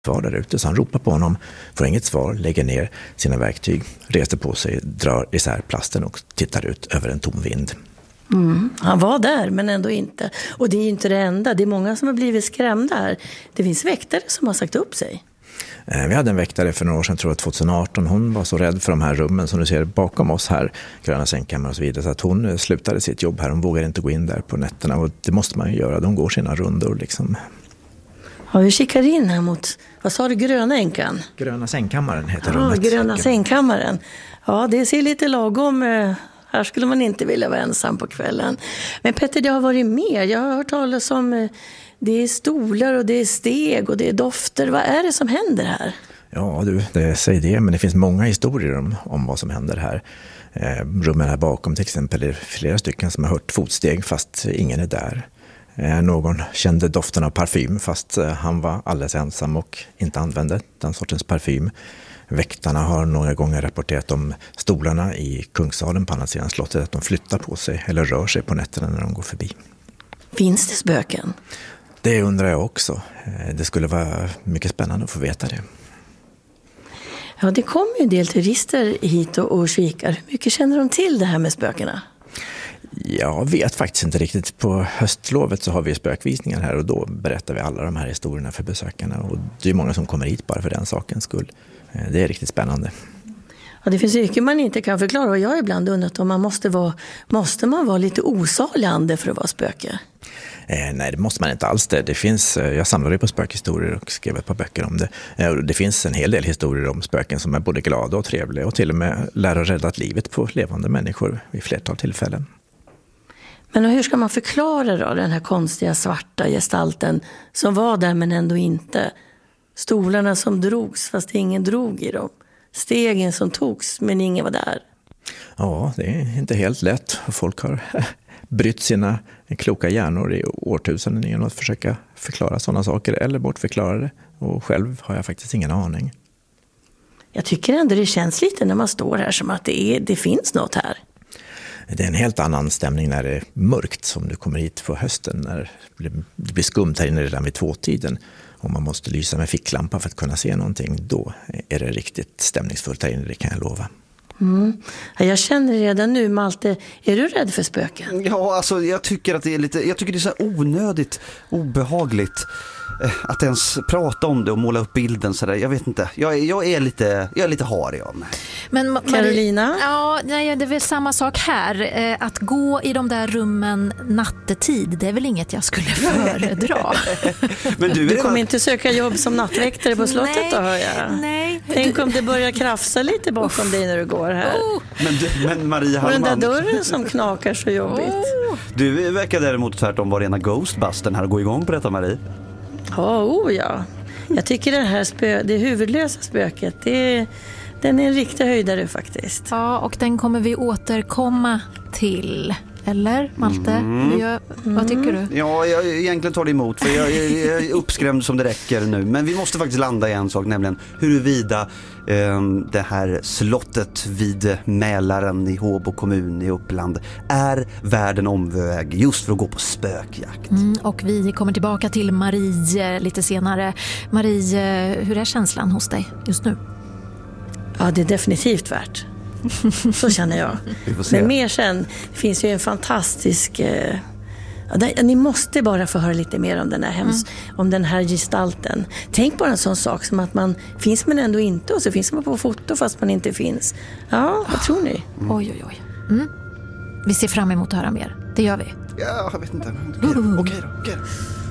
var där ute, så han ropar på honom, får inget svar, lägger ner sina verktyg, reser på sig, drar isär plasten och tittar ut över en tom vind. Han var där men ändå inte. Och det är ju inte det enda, det är många som har blivit skrämda här. Det finns väktare som har sagt upp sig. Vi hade en väktare för några år sedan, tror jag 2018. Hon var så rädd för de här rummen som du ser bakom oss här, gröna sängkammare och så vidare, så att hon slutade sitt jobb här. Hon vågar inte gå in där på nätterna, och det måste man ju göra. De går sina rundor liksom. Ja, vi kikar in här mot, vad sa du, gröna änkan? Gröna sängkammaren heter rummet. Ja, gröna sängkammaren. Ja, det ser lite lagom. Här skulle man inte vilja vara ensam på kvällen. Men Petter, det har varit mer. Jag har hört talas om det är stolar och det är steg och det är dofter. Vad är det som händer här? Ja, säger det, men det finns många historier om vad som händer här. Rummen här bakom till exempel är flera stycken som har hört fotsteg fast ingen är där. Någon kände doften av parfym fast han var alldeles ensam och inte använde den sortens parfym. Väktarna har några gånger rapporterat om stolarna i Kungssalen på andra sidan slottet, att de flyttar på sig eller rör sig på nätterna när de går förbi. Finns det spöken? Det undrar jag också. Det skulle vara mycket spännande att få veta det. Ja, det kommer ju en del turister hit och kikar. Hur mycket känner de till det här med spökena? Jag vet faktiskt inte riktigt. På höstlovet så har vi spökvisningar här och då berättar vi alla de här historierna för besökarna. Och det är många som kommer hit bara för den sakens skull. Det är riktigt spännande. Ja, det finns mycket man inte kan förklara, och jag har ibland undrat om måste man vara lite osalig ande för att vara spöke? Nej, det måste man inte alls. Jag samlade på spökhistorier och skrev ett par böcker om det. Det finns en hel del historier om spöken som är både glada och trevliga och till och med lär ha räddat livet på levande människor vid flertal tillfällen. Men hur ska man förklara då den här konstiga svarta gestalten som var där men ändå inte? Stolarna som drogs fast ingen drog i dem. Stegen som togs men ingen var där. Ja, det är inte helt lätt. Folk har brytt sina kloka hjärnor i årtusenden genom att försöka förklara sådana saker eller bortförklara det. Och själv har jag faktiskt ingen aning. Jag tycker ändå det känns lite när man står här som att det finns något här. Det är en helt annan stämning när det är mörkt, som du kommer hit på hösten när det blir skumt här inne redan vid 2-tiden. Om man måste lysa med ficklampa för att kunna se någonting, då är det riktigt stämningsfullt här inne, det kan jag lova. Jag känner redan nu, Malte, är du rädd för spöken? Ja, alltså jag tycker det är så här onödigt, obehagligt att ens prata om det och måla upp bilden så där. Jag vet inte. Jag är lite harig av mig. Men Carolina? Ja, nej, det är väl samma sak här. Att gå i de där rummen nattetid, det är väl inget jag skulle föredra. Men du kommer inte söka jobb som nattväktare på slottet då, hör jag. Nej. Tänk om det börjar krafsa lite bakom dig när du går här. Men Maria Hallman... Och den där dörren som knakar så jobbigt. Du verkar däremot tvärtom vara rena Ghostbustern här och gå igång på detta, Marie. Ja. Jag tycker det huvudlösa spöket, den är en riktig höjdare faktiskt. Ja, och den kommer vi återkomma till. Eller, Malte? Vad tycker du? Ja, jag egentligen tar det emot, för jag är uppskrämd som det räcker nu. Men vi måste faktiskt landa i en sak, nämligen huruvida det här slottet vid Mälaren i Håbo kommun i Uppland är världen omväg just för att gå på spökjakt. Och vi kommer tillbaka till Marie lite senare. Marie, hur är känslan hos dig just nu? Ja, det är definitivt värt. Så känner jag. Men mer sen, det finns ju en fantastisk... ni måste bara få höra lite mer om den här om den här gestalten. Tänk bara en sån sak som att man finns men ändå inte, och så finns man på foto fast man inte finns. Ja, vad tror ni? Oj. Vi ser fram emot att höra mer. Det gör vi. Ja, jag vet inte. Okej då.